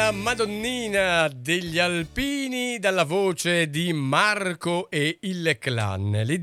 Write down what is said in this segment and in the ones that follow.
La Madonnina degli Alpini, dalla voce di Marco e il clan. Le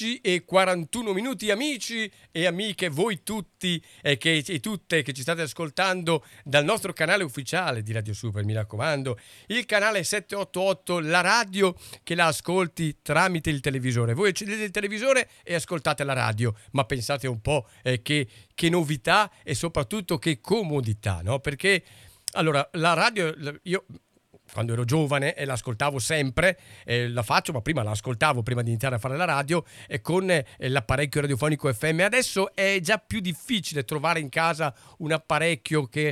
10:41, amici e amiche, voi tutti e tutte che ci state ascoltando dal nostro canale ufficiale di Radio Super, mi raccomando, il canale 788, la radio che la ascolti tramite il televisore. Voi accendete il televisore e ascoltate la radio, ma pensate un po' che novità e soprattutto che comodità, no? Perché allora, la radio, io quando ero giovane e l'ascoltavo sempre, la faccio, ma prima l'ascoltavo prima di iniziare a fare la radio con l'apparecchio radiofonico FM. Adesso è già più difficile trovare in casa un apparecchio che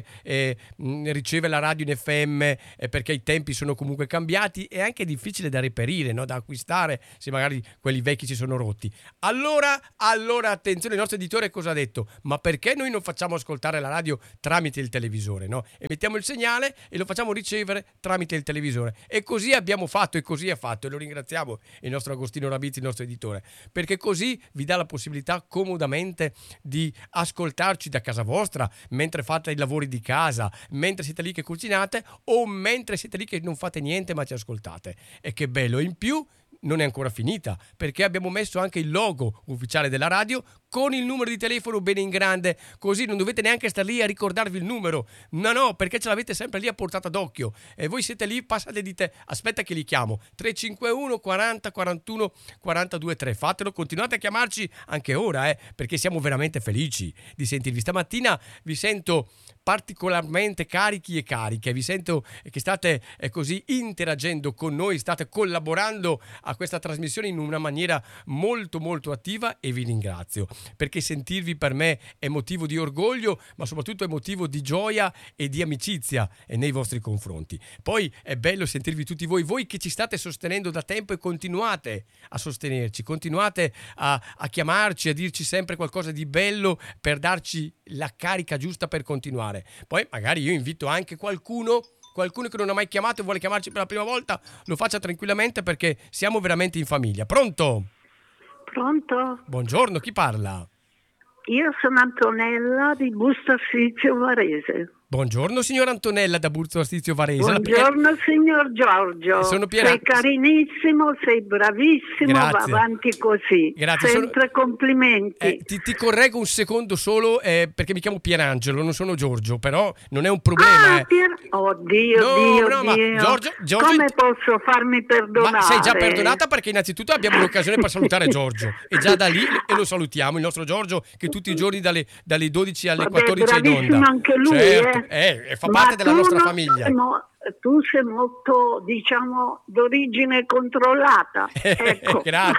riceve la radio in FM, perché i tempi sono comunque cambiati, è anche difficile da reperire, no? Da acquistare, se magari quelli vecchi si sono rotti. Allora attenzione, il nostro editore cosa ha detto? Ma perché noi non facciamo ascoltare la radio tramite il televisore, no? E mettiamo il segnale e lo facciamo ricevere tramite il televisore, e così abbiamo fatto, e così è fatto, e lo ringraziamo il nostro Agostino Rabizzi, il nostro editore, perché così vi dà la possibilità comodamente di ascoltarci da casa vostra, mentre fate i lavori di casa, mentre siete lì che cucinate o mentre siete lì che non fate niente ma ci ascoltate. E che bello! In più non è ancora finita, perché abbiamo messo anche il logo ufficiale della radio con il numero di telefono bene in grande, così non dovete neanche stare lì a ricordarvi il numero, no, perché ce l'avete sempre lì a portata d'occhio, e voi siete lì, passate e dite aspetta che li chiamo, 351 40 41 42 3, fatelo, continuate a chiamarci anche ora, perché siamo veramente felici di sentirvi. Stamattina vi sento particolarmente carichi e cariche, vi sento che state così interagendo con noi, state collaborando a questa trasmissione in una maniera molto molto attiva, e vi ringrazio, perché sentirvi per me è motivo di orgoglio, ma soprattutto è motivo di gioia e di amicizia nei vostri confronti. Poi è bello sentirvi tutti voi che ci state sostenendo da tempo, e continuate a sostenerci, continuate a chiamarci, a dirci sempre qualcosa di bello per darci la carica giusta per continuare. Poi magari io invito anche qualcuno che non ha mai chiamato e vuole chiamarci per la prima volta, lo faccia tranquillamente, perché siamo veramente in famiglia. Pronto? Pronto? Buongiorno, chi parla? Io sono Antonella di Busto Arsizio Varese. Buongiorno signor Antonella da Busto Arsizio Varese. Buongiorno signor Giorgio. Sono sei carinissimo, sei bravissimo, grazie. Va avanti così. Grazie. Sempre complimenti. Ti correggo un secondo solo, perché mi chiamo Pierangelo, non sono Giorgio, però non è un problema. Oddio, no, ma Giorgio, come posso farmi perdonare? Ma sei già perdonata, perché innanzitutto abbiamo l'occasione per salutare Giorgio, e già da lì lo salutiamo, il nostro Giorgio, che tutti i giorni dalle 12 alle 14 è in onda. Anche lui, certo. Fa parte della nostra famiglia. Tu sei molto, d'origine controllata. Ecco.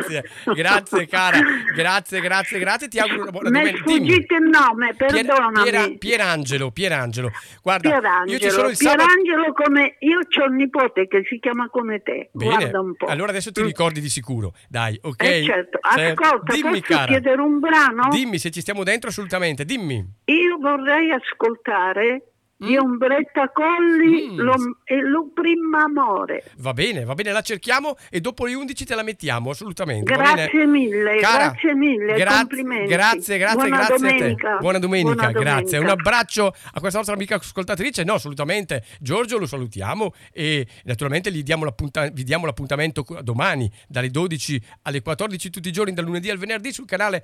grazie cara, grazie, ti auguro una buona domenica. Mi è sfuggito il nome, perdonami. Pierangelo. Guarda, io ci sono il Pierangelo, come io c'ho un nipote che si chiama come te. Bene, guarda un po'. Allora adesso ti ricordi di sicuro, dai, ok? Certo. Ascolta, dimmi, posso chiedere un brano? Dimmi, se ci stiamo dentro, assolutamente, dimmi. Io vorrei ascoltare di Ombretta Colli e Lo primo amore. Va bene, la cerchiamo e dopo le 11 te la mettiamo, assolutamente. Grazie mille, cara, complimenti. Grazie Domenica. a te. Buona domenica, grazie. Un abbraccio a questa nostra amica ascoltatrice. No, assolutamente. Giorgio lo salutiamo, e naturalmente vi diamo l'appuntamento domani dalle 12 alle 14 tutti i giorni, dal lunedì al venerdì, sul canale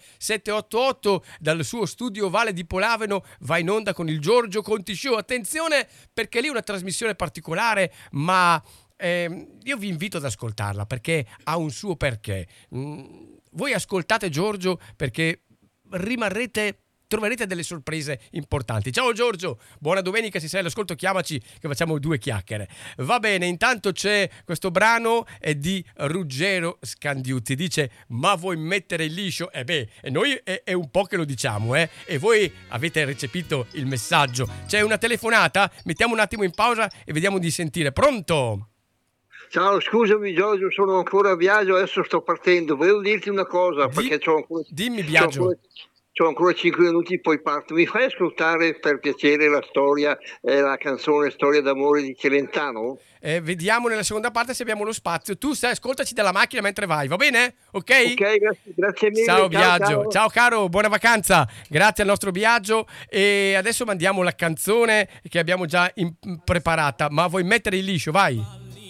788 dal suo studio Valle di Polaveno. Va in onda con il Giorgio Conti Show. Attenzione, perché lì è una trasmissione particolare, ma io vi invito ad ascoltarla, perché ha un suo perché. Voi ascoltate Giorgio perché troverete delle sorprese importanti. Ciao Giorgio, buona domenica, se sei all'ascolto chiamaci che facciamo due chiacchiere. Va bene, intanto c'è questo brano di Ruggero Scandiuzzi, dice ma vuoi mettere il liscio? E noi è un po' che lo diciamo, e voi avete recepito il messaggio. C'è una telefonata? Mettiamo un attimo in pausa e vediamo di sentire. Pronto? Ciao, scusami Giorgio, sono ancora a viaggio, adesso sto partendo. Volevo dirti una cosa, perché Dimmi Biagio. C'ho ancora 5 minuti, poi parto. Mi fai ascoltare per piacere la storia, la canzone Storia d'amore di Celentano? Vediamo nella seconda parte se abbiamo lo spazio. Tu ascoltaci dalla macchina mentre vai, va bene? Ok? Ok, grazie mille. Ciao Biagio, ciao. ciao caro, buona vacanza, grazie al nostro Biagio. E adesso mandiamo la canzone che abbiamo già preparata, ma vuoi mettere il liscio, vai.